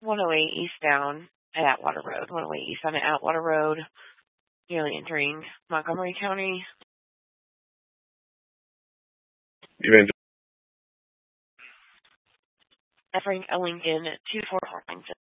108 eastbound at Atwater Road. 108 eastbound at Atwater Road, nearly entering Montgomery County. Frank Lincoln 24496.